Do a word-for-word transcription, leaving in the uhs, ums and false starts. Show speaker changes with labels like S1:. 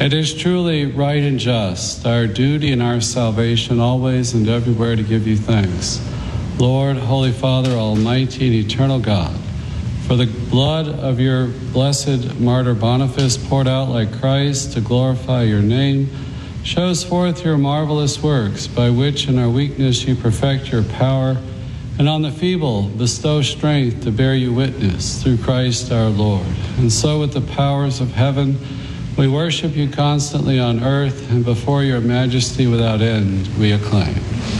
S1: It is truly right and just, our duty and our salvation always and everywhere to give you thanks, Lord, Holy Father, Almighty and Eternal God, for the blood of your blessed martyr Boniface poured out like Christ to glorify your name, shows forth your marvelous works, by which in our weakness you perfect your power, and on the feeble bestow strength to bear you witness through Christ our Lord. And so with the powers of heaven, we worship you constantly on earth, and before your majesty without end we acclaim.